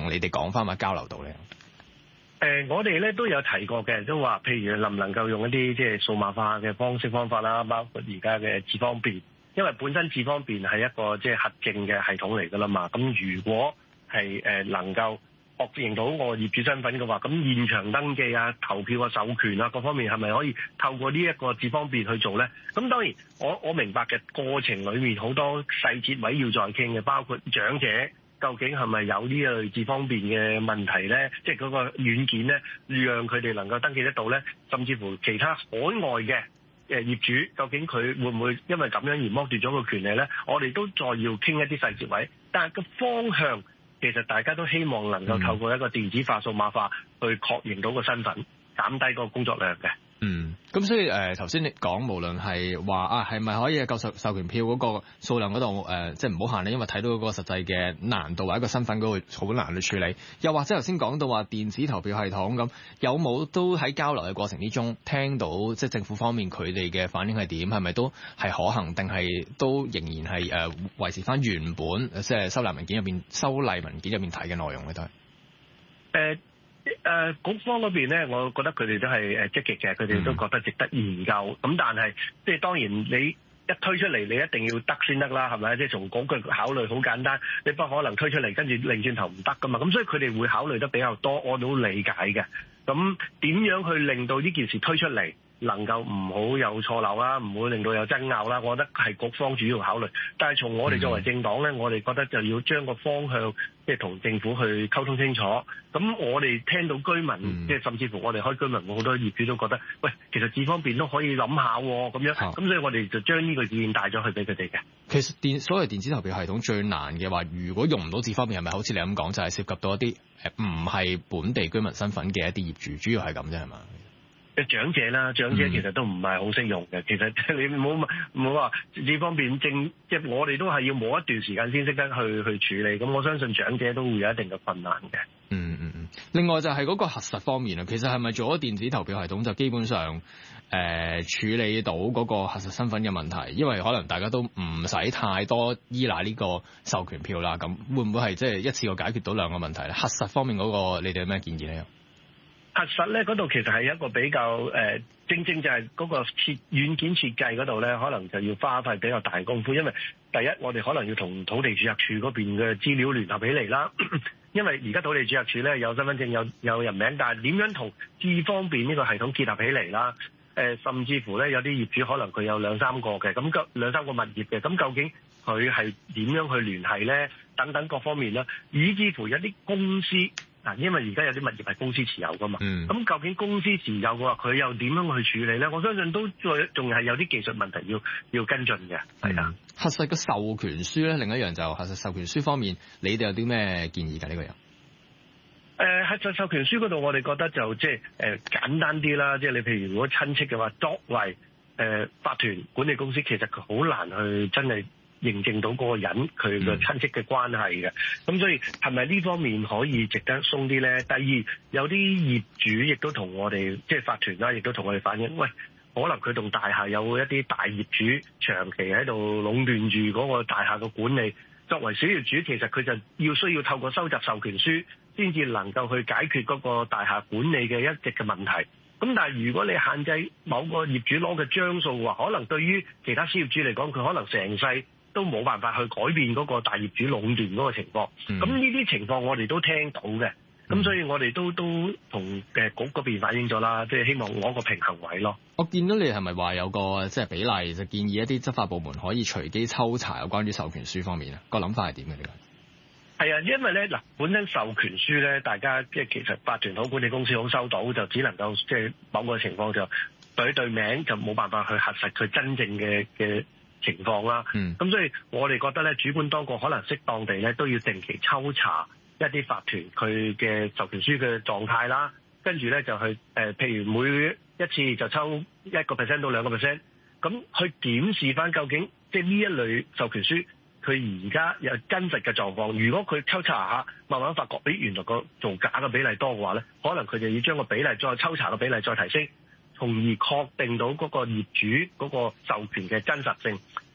同你哋講翻或交流到咧？ 我哋咧都有提過嘅，都話譬如能唔能夠用一啲即係數碼化嘅方法啦，包括而家嘅智方便，因為本身智方便係一個即係核證嘅系統嚟㗎啦嘛。咁如果係能夠確認到我業主身份嘅話，咁現場登記啊、投票啊、授權啊各方面係咪可以透過呢一個智方便去做咧？咁當然我明白嘅過程裡面好多細節位要再傾嘅，包括長者究竟係咪有呢類智方便嘅問題咧？即係嗰個軟件咧，讓佢哋能夠登記得到咧，甚至乎其他海外嘅業主，究竟佢會唔會因為咁樣而剝奪咗個權利咧？我哋都再要傾一啲細節位，但係個方向其實大家都希望能夠透過一個電子化、數碼化去確認到個身份，減低個工作量嘅。 咁所以頭先你講，無論係話係咪可以夠授權票嗰個數量嗰度即係唔好限咧，因為睇到嗰個實際嘅難度或者個身份嗰個好難去處理。又或者頭先講到話電子投票系統咁，有冇都喺交流嘅過程之中聽到即係政府方面佢哋嘅反應係點？係咪都係可行，定係都仍然係維持翻原本即係修例文件入邊提嘅內容咧？都係局方嗰邊咧，我覺得佢哋都係積極嘅，佢哋都覺得值得研究。咁但係即係當然你一推出嚟，你一定要得先得啦，係咪？即係從嗰句考慮好簡單，你不可能推出嚟跟住擰轉頭唔得噶嘛。咁所以佢哋會考慮得比較多，我都理解嘅。咁點樣去令到呢件事推出嚟能夠唔好有錯漏啦，唔會令到有爭拗啦？我覺得係局方主要考慮。但係從我哋作為政黨咧，我哋覺得就要將個方向即係同政府去溝通清楚。咁我哋聽到居民即係甚至乎我哋開居民會好多業主都覺得，喂，其實智方便都可以諗下咁樣。咁所以我哋就將呢個意見帶咗去俾佢哋嘅。 其實所謂電子投票系統最難嘅話，如果用唔到智方便，係咪好似你咁講，就係涉及到一啲唔係本地居民身份嘅一啲業主，主要係咁啫，係嘛？ 長者啦，長者其實都唔係好識用嘅。其實你唔好話智方便即係我哋都係要磨一段時間先識得去處理。咁我相信長者都會有一定嘅困難嘅。 另外就係嗰個核實方面啊，其實係咪做咗電子投票系統就基本上處理到嗰個核實身份嘅問題？因為可能大家都唔使太多依賴呢個授權票啦。咁會唔會係即係一次過解決到兩個問題咧？核實方面嗰個你哋有咩建議咧？ 核實咧嗰度其實係一個比較正就係嗰個軟件設計嗰度咧，可能就要花費比較大功夫。因為第一，我哋可能要同土地註冊處嗰邊嘅資料聯合起嚟啦。因為而家土地註冊處咧有身份證有人名，但係點樣同智方便呢個系統結合起嚟啦？甚至乎咧有啲業主可能佢有兩三個嘅，咁兩三個物業嘅，咁究竟佢係點樣去聯繫咧？等等各方面啦，以至乎有啲公司。因為而家有啲物業係公司持有噶嘛，咁究竟公司持有嘅話，佢又點樣去處理咧？我相信都仲係有啲技術問題要跟進嘅，係啊。 核實嘅授權書咧，另一樣就核實授權書方面，你哋有啲咩建議㗎？呢個人核實授權書嗰度，我哋覺得就即係簡單啲啦。即係你譬如如果親戚嘅話，作為法團管理公司，其實佢好難去真係認證到嗰個人佢嘅親戚嘅關係嘅，咁所以係咪呢方面可以值得鬆啲咧？第二，有啲業主亦都同我哋即係法團啦，亦都同我哋反映，喂，可能佢棟大廈有一啲大業主長期喺度壟斷住嗰個大廈嘅管理，作為小業主，其實佢就需要透過收集授權書，先至能夠去解決嗰個大廈管理嘅一直嘅問題。咁但係如果你限制某個業主攞嘅張數嘅話，可能對於其他小業主嚟講，佢可能成世都冇辦法去改變嗰個大業主壟斷嗰個情況。咁呢啲情況我哋都聽到嘅，咁所以我哋都同局嗰邊反映咗啦，即係希望攞個平衡位咯。 我見到你係咪話有個即係比例，就建議一啲執法部門可以隨機抽查有關於授權書方面啊？個諗法係點嘅呢個？ 係啊，因為咧嗱，本身授權書咧，大家即係其實法團好管理公司好收到，就只能夠即係某個情況就對名，就冇辦法去核實佢真正嘅情況啦。咁所以我哋覺得咧，主管當局可能適當地咧都要定期抽查一啲法團佢嘅授權書嘅狀態啦，跟住咧就去譬如每一次就抽1%到2%，咁去檢視翻究竟即係呢一類授權書佢而家有真實嘅狀況。如果佢抽查下，慢慢發覺，原來個造假嘅比例多嘅話咧，可能佢就要將個比例再抽查嘅比例再提升，從而確定到嗰個業主嗰個授權嘅真實性。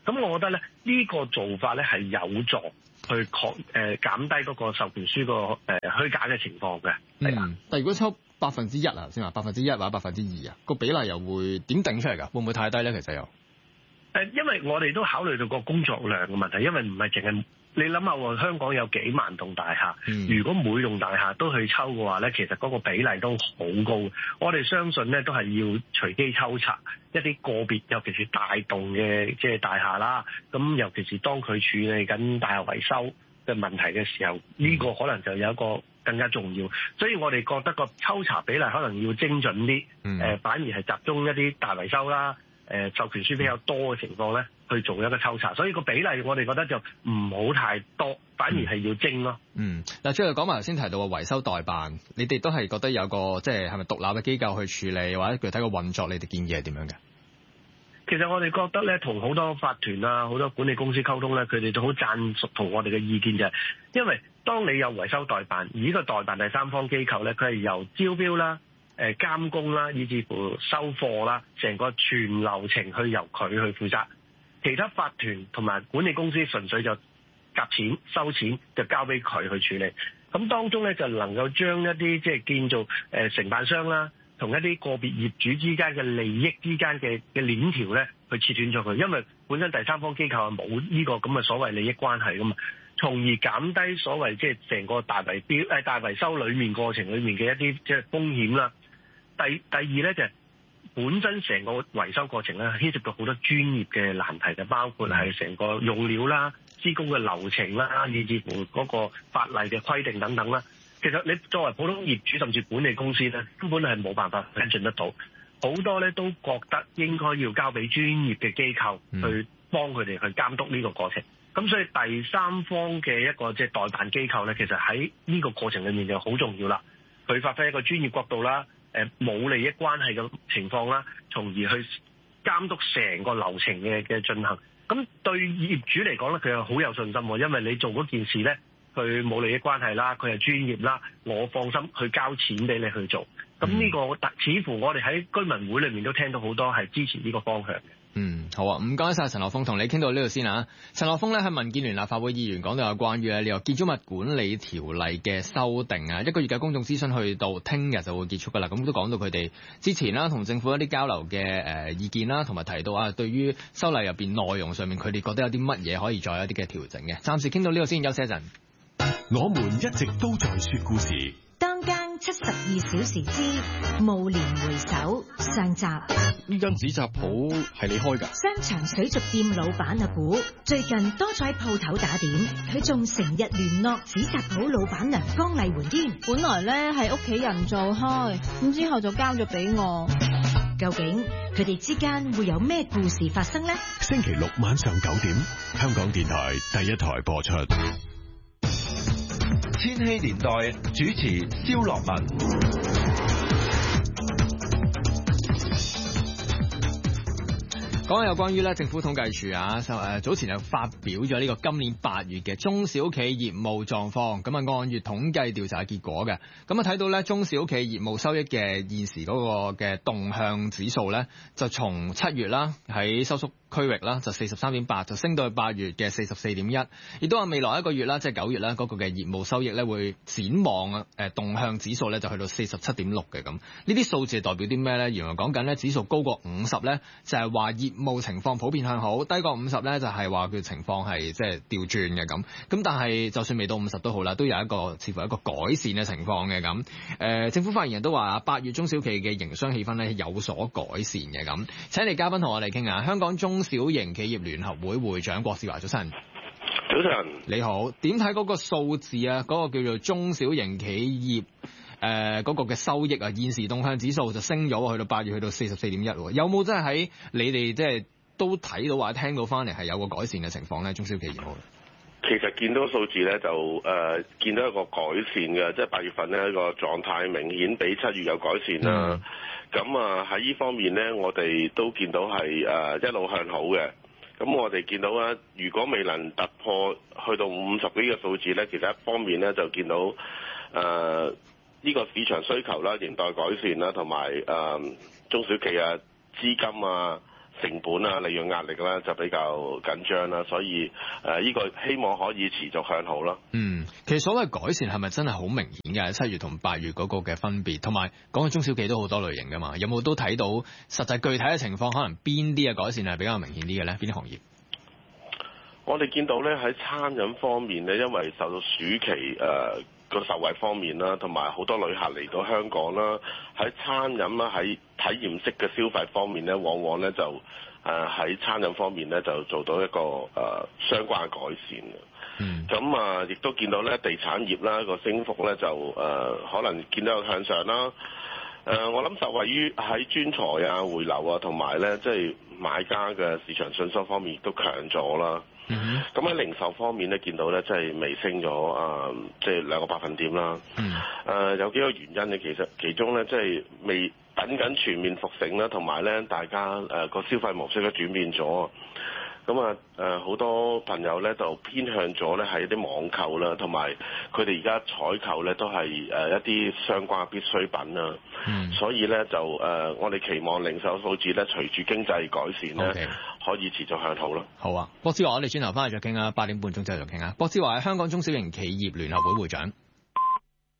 咁我覺得咧呢個做法咧係有助去減低嗰個授權書個虛假嘅情況嘅。 但如果抽1%啊，先話1%或者2%啊，個比例又會點定出嚟㗎？會唔會太低咧？其實又因為我哋都考慮到個工作量嘅問題，因為唔係淨係你諗下喎，香港有幾萬棟大廈，如果每棟大廈都去抽嘅話咧，其實嗰個比例都好高。我哋相信咧都係要隨機抽查一啲個別，尤其是大棟嘅即係大廈啦。咁尤其是當佢處理緊大廈維修嘅問題嘅時候，呢個可能就有一個更加重要。所以我哋覺得個抽查比例可能要精準啲，反而係集中一啲大維修啦。授權書比較多嘅情況咧，去做一個抽查，所以個比例我哋覺得就唔好太多，反而係要精咯。 嗱，最後講埋頭先提到嘅維修代辦，你哋都係覺得有個即係係咪獨立嘅機構去處理，或者具體嘅運作，你哋建議係點樣嘅？ 其實我哋覺得咧，同好多法團啊、好多管理公司溝通咧，佢哋都好贊同同我哋嘅意見就係，因為當你有維修代辦，而呢個代辦第三方機構咧，佢係由招標啦、監工啦，以至乎收貨啦，成個全流程去由佢去負責。其他法團同埋管理公司純粹就夾錢收錢，就交俾佢去處理。咁當中咧就能夠將一啲即係建造承辦商啦，同一啲個別業主之間嘅利益之間嘅鏈條咧，去切斷咗佢。因為本身第三方機構係冇呢個咁嘅所謂利益關係噶嘛，從而減低所謂即係成個大維修裏面過程裏面嘅一啲即係風險啦。第二咧就係本身成個維修過程咧牽涉到好多專業嘅難題嘅，包括係成個用料啦、施工嘅流程啦，以至乎嗰個法例嘅規定等等啦。其實你作為普通業主甚至管理公司咧，根本係冇辦法跟進得到。好多咧都覺得應該要交俾專業嘅機構去幫佢哋去監督呢個過程。咁所以第三方嘅一個即係代辦機構咧，其實喺呢個過程裏面就好重要啦。佢發揮一個專業角度啦。冇利益關係嘅情況啦，從而去監督成個流程嘅進行。咁對業主嚟講咧，佢係好有信心喎，因為你做嗰件事咧，佢冇利益關係啦，佢係專業啦，我放心去交錢俾你去做。咁呢個似乎我哋喺居民會裏面都聽到好多係支持呢個方向嘅。 好啊，唔該晒陳學鋒，同你傾到呢度先啊。陳學鋒咧係民建聯立法會議員，講到有關於呢個建築物管理條例嘅修訂啊，1個月嘅公眾諮詢去到聽日就會結束噶啦。咁都講到佢哋之前啦同政府一啲交流嘅意見啦，同埋提到啊對於修例入邊內容上面佢哋覺得有啲乜嘢可以再有一啲嘅調整嘅。暫時傾到呢度先，休息一陣。 我們一直都在說故事。 當更72小時之暮年回首上集。 呢間紙紮鋪係你開㗎？ 商場水族店老闆阿古最近多咗喺鋪頭打點，佢仲成日聯絡紙紮鋪老闆娘江麗媛添。 本來咧係屋企人做開，咁之後就交咗俾我。 究竟佢哋之間會有咩故事發生呢？ 星期六晚上9點，香港電台第一台播出。 千禧年代主持蕭樂文。 講有關於咧政府統計處啊，早前就發表咗呢個今年8月嘅中小企業務狀況，咁啊按月統計調查結果嘅，咁啊睇到咧中小企業務收益嘅現時嗰個嘅動向指數咧，就從7月啦喺收縮區域啦就43.8，就升到去8月嘅44.1，亦都話未來一個月啦，即係9月啦嗰個嘅業務收益咧會展望動向指數咧就去到47.6嘅咁。呢啲數字代表啲咩咧？原來講緊咧指數高過50咧，就係話業務情況普遍向好；低過50咧就係話佢情況係即係調轉嘅咁。咁但係就算未到50都好啦，都有一個似乎一個改善嘅情況嘅咁。政府發言人都話8月中小企嘅營商氣氛咧有所改善嘅咁。請嚟嘉賓同我哋傾下，香港中小型企業聯合會會長郭兆華，早晨。 早晨， 你好。點睇嗰個數字啊？嗰個叫做中小型企業嗰個嘅收益啊，現時動向指數就升咗，去到8月去到44.1，有冇真係喺你哋即係都睇到或者聽到翻嚟係有個改善嘅情況咧？中小企業其實見到數字咧就見到一個改善嘅，即係8月份呢個狀態明顯比7月有改善啦。咁喺呢方面咧，我哋都見到係一路向好嘅。咁我哋見到咧，如果未能突破去到50幾嘅數字咧，其實一方面咧就見到呢個市場需求啦，仍待改善啦，同埋中小企啊資金啊成本啊、利潤壓力啦就比較緊張啦，所以呢個希望可以持續向好啦。 其實所謂改善係咪真係好明顯嘅？7月同8月嗰個嘅分別，同埋講起中小企都好多類型㗎嘛，有冇都睇到實際具體嘅情況？可能邊啲嘅改善係比較明顯啲嘅咧？邊啲行業？ 我哋見到咧喺餐飲方面咧，因為受到暑期個受惠方面啦，同埋好多旅客嚟到香港啦，喺餐飲啦喺體驗式嘅消費方面咧，往往咧就喺餐飲方面咧就做到一個相關嘅改善嘅。咁亦都見到咧地產業啦個升幅咧就可能見到有向上啦。我諗受惠於喺專才啊、回流啊，同埋咧即係買家嘅市場信心方面亦都強咗啦。咁喺零售方面咧，見到咧即係微升咗即係2個百分點啦。有幾個原因咧，其中咧即係未等緊全面復盛啦，同埋咧大家個消費模式都轉變咗。咁好多朋友咧就偏向咗咧係一啲網購啦，同埋佢哋而家採購咧都係一啲相關必需品啦。所以咧就我哋期望零售數字咧隨住經濟改善咧可以持續向好咯。 好啊，博之華，我哋轉頭翻去再傾啊，8點半鐘之後再傾啊。博之華係香港中小型企業聯合會會長。